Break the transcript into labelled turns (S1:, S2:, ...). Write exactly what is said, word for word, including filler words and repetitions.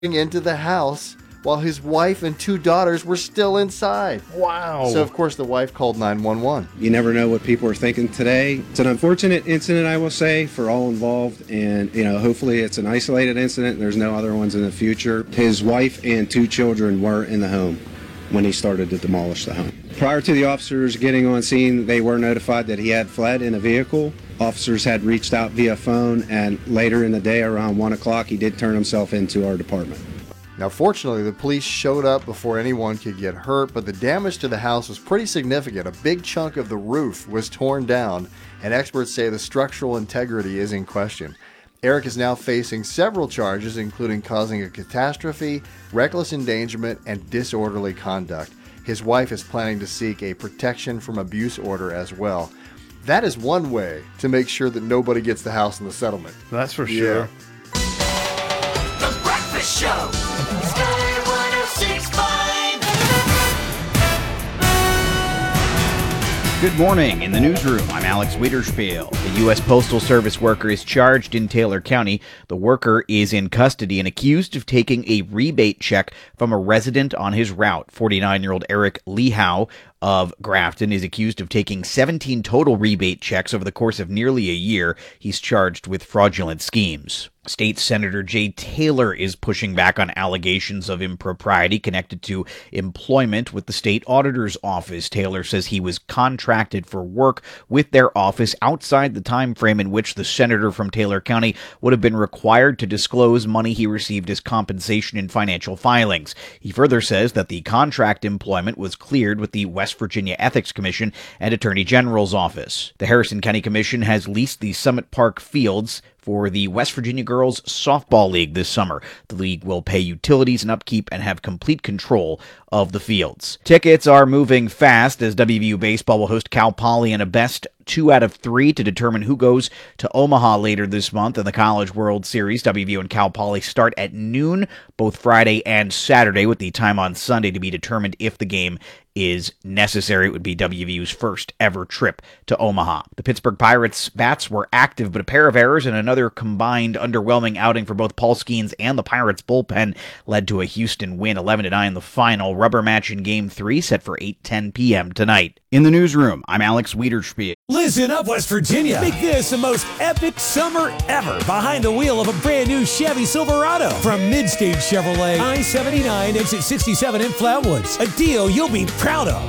S1: into the house while his wife and two daughters were still inside.
S2: Wow.
S1: So, of course, the wife called nine one one.
S3: You never know what people are thinking today. It's an unfortunate incident, I will say, for all involved. And, you know, hopefully it's an isolated incident. There's no other ones in the future. His wife and two children were in the home when he started to demolish the home. Prior to the officers getting on scene, they were notified that he had fled in a vehicle. Officers had reached out via phone, and later in the day, around one o'clock, he did turn himself into our department.
S1: Now, fortunately, the police showed up before anyone could get hurt, but the damage to the house was pretty significant. A big chunk of the roof was torn down, and experts say the structural integrity is in question. Eric is now facing several charges, including causing a catastrophe, reckless endangerment, and disorderly conduct. His wife is planning to seek a protection from abuse order as well. That is one way to make sure that nobody gets the house in the settlement.
S2: That's for
S1: Yeah.
S2: sure.
S4: The Breakfast Show. Sky one oh six point five.
S5: Good morning. In the newsroom, I'm Alex Wiederspiel. The U S Postal Service worker is charged in Taylor County. The worker is in custody and accused of taking a rebate check from a resident on his route. forty-nine-year-old Eric Lehow of Grafton is accused of taking seventeen total rebate checks over the course of nearly a year. He's charged with fraudulent schemes. State Senator Jay Taylor is pushing back on allegations of impropriety connected to employment with the state auditor's office. Taylor says he was contracted for work with their office outside the time frame in which the senator from Taylor County would have been required to disclose money he received as compensation in financial filings. He further says that the contract employment was cleared with the West Virginia Ethics Commission and Attorney General's office. The Harrison County Commission has leased the Summit Park fields for the West Virginia Girls Softball League this summer. The league will pay utilities and upkeep and have complete control of the fields. Tickets are moving fast as W V U Baseball will host Cal Poly in a best two out of three to determine who goes to Omaha later this month in the College World Series. W V U and Cal Poly start at noon both Friday and Saturday, with the time on Sunday to be determined if the game is necessary. It would be W V U's first ever trip to Omaha. The Pittsburgh Pirates bats were active, but a pair of errors and another combined underwhelming outing for both Paul Skeens and the Pirates bullpen led to a Houston win, eleven to nine the final. Rubber match in Game three set for eight ten p.m. tonight. In the newsroom, I'm Alex Wiederspiel.
S6: Listen up, West Virginia. Make this the most epic summer ever behind the wheel of a brand new Chevy Silverado from Midstage Chevrolet, I seventy-nine, exit sixty-seven in Flatwoods. A deal you'll be proud of.